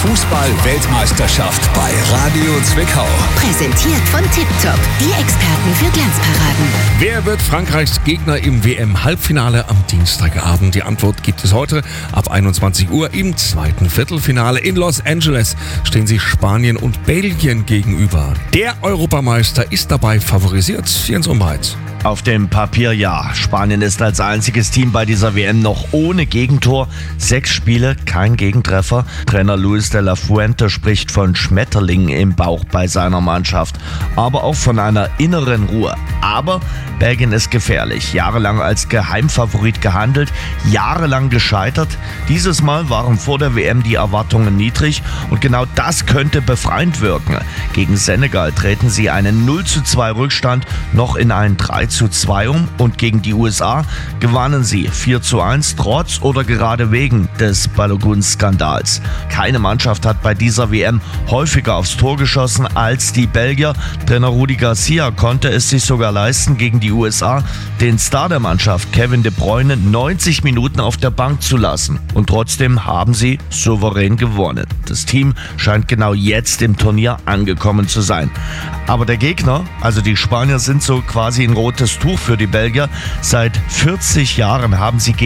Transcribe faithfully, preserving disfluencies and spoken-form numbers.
Fußball-Weltmeisterschaft bei Radio Zwickau. Präsentiert von Tiptop, die Experten für Glanzparaden. Wer wird Frankreichs Gegner im W M-Halbfinale am Dienstagabend? Die Antwort gibt es heute ab einundzwanzig Uhr. Im zweiten Viertelfinale in Los Angeles stehen sich Spanien und Belgien gegenüber. Der Europameister ist dabei favorisiert. Jens Umbreit. Auf dem Papier ja. Spanien ist als einziges Team bei dieser W M noch ohne Gegentor. Sechs Spiele, kein Gegentreffer. Trainer Luis de la Fuente spricht von Schmetterlingen im Bauch bei seiner Mannschaft. Aber auch von einer inneren Ruhe. Aber Belgien ist gefährlich. Jahrelang als Geheimfavorit gehandelt, jahrelang gescheitert. Dieses Mal waren vor der W M die Erwartungen niedrig und genau das könnte befreiend wirken. Gegen Senegal treten sie einen null zu zwei Rückstand noch in einen drei zu zwei um und gegen die U S A gewannen sie vier zu eins trotz oder gerade wegen des Balogun-Skandals. Keine Mannschaft hat bei dieser W M häufiger aufs Tor geschossen als die Belgier. Trainer Rudi Garcia konnte es sich sogar leisten, gegen die U S A den Star der Mannschaft Kevin De Bruyne neunzig Minuten auf der Bank zu lassen. Und trotzdem haben sie souverän gewonnen. Das Team scheint genau jetzt im Turnier angekommen zu sein. Aber der Gegner, also die Spanier, sind so quasi ein rotes Tuch für die Belgier. Seit vierzig Jahren haben sie gegen